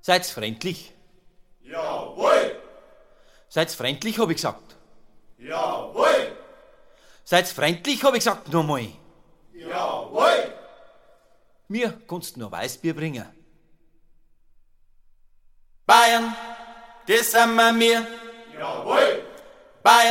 Seid's freundlich? Jawohl! Seid's freundlich, hab ich gesagt. Jawohl! Seid's freundlich, hab ich gesagt, nochmal. Jawohl! Mir kannst du noch Weißbier bringen. Bayern, das sind wir. Jawohl! Bayern.